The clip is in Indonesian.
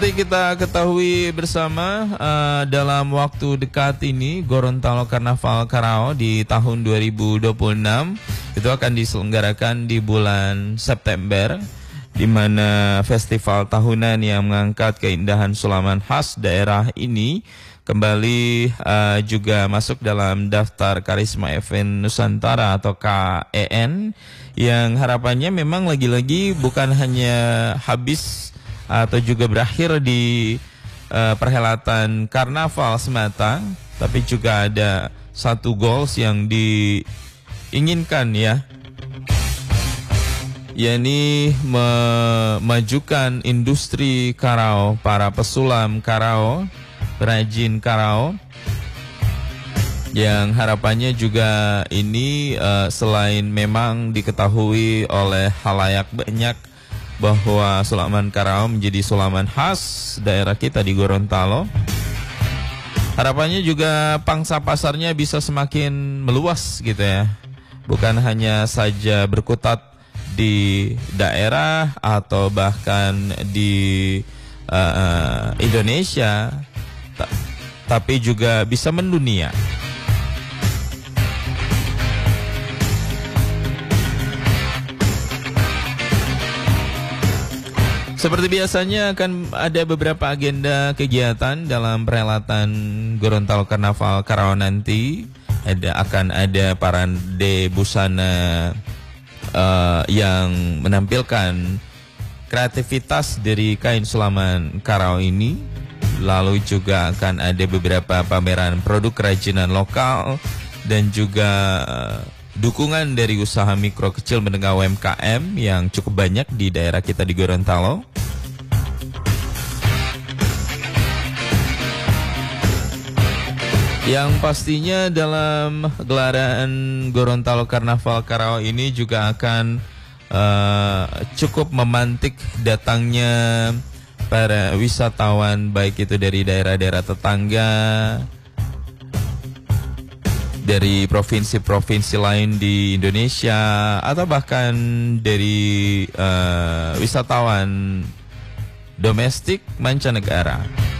Seperti kita ketahui bersama, dalam waktu dekat ini Gorontalo Karnaval Karao di tahun 2026 itu akan diselenggarakan di bulan September, di mana festival tahunan yang mengangkat keindahan sulaman khas daerah ini kembali juga masuk dalam daftar Karisma Event Nusantara atau KEN, yang harapannya memang lagi-lagi bukan hanya habis atau juga berakhir di perhelatan karnaval semata, tapi juga ada satu goals yang diinginkan, ya, yakni memajukan industri karao, para pesulam karao, perajin karao, yang harapannya juga ini selain memang diketahui oleh halayak banyak bahwa sulaman karao menjadi sulaman khas daerah kita di Gorontalo, harapannya juga pangsa pasarnya bisa semakin meluas gitu ya, bukan hanya saja berkutat di daerah atau bahkan di Indonesia, tapi juga bisa mendunia. Seperti biasanya akan ada beberapa agenda kegiatan dalam perhelatan Gorontalo Karnaval Karao nanti. Akan ada parade busana yang menampilkan kreativitas dari kain sulaman karao ini. Lalu juga akan ada beberapa pameran produk kerajinan lokal dan juga dukungan dari usaha mikro kecil menengah UMKM yang cukup banyak di daerah kita di Gorontalo. Yang pastinya dalam gelaran Gorontalo Karnaval Karao ini juga akan cukup memantik datangnya para wisatawan, baik itu dari daerah-daerah tetangga, dari provinsi-provinsi lain di Indonesia, atau bahkan dari wisatawan domestik mancanegara.